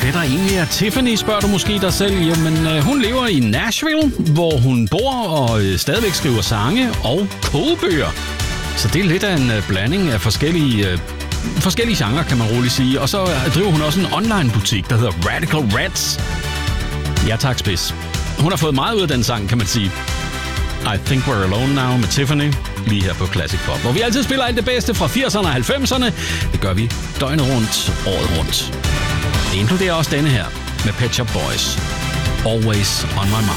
det der egentlig er Tiffany, spørger du måske dig selv. Jamen, hun lever i Nashville, hvor hun bor og stadigvæk skriver sange og kogebøger. Så det er lidt af en blanding af forskellige genrer, kan man roligt sige. Og så driver hun også en online-butik, der hedder Radical Reds. Ja tak, spids. Hun har fået meget ud af den sang, kan man sige. I Think We're Alone Now med Tiffany, lige her på Classic Pop, hvor vi altid spiller alt det bedste fra 80'erne og 90'erne. Det gør vi døgnet rundt, året rundt. Det inkluderer også denne her med Pet Shop Boys. Always on my mind.